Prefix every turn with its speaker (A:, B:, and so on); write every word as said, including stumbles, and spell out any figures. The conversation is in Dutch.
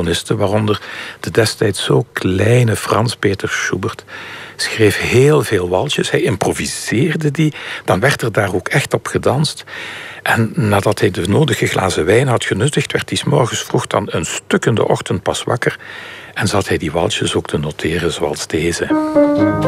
A: componisten, waaronder de destijds zo kleine Frans Peter Schubert, schreef heel veel walsjes. Hij improviseerde die. Dan werd er daar ook echt op gedanst. En nadat hij de nodige glazen wijn had genuttigd, werd hij 's morgens vroeg dan een stuk in de ochtend pas wakker. En zat hij die walsjes ook te noteren zoals deze.